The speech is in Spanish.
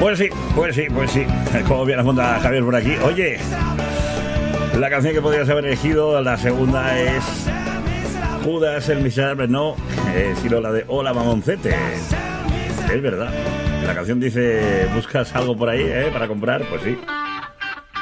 Pues sí. Como bien apunta Javier por aquí. Oye, la canción que podrías haber elegido, la segunda es Judas el Miserable, no, sino la de Hola Mamoncete. Es verdad. La canción dice, ¿buscas algo por ahí, para comprar? Pues sí.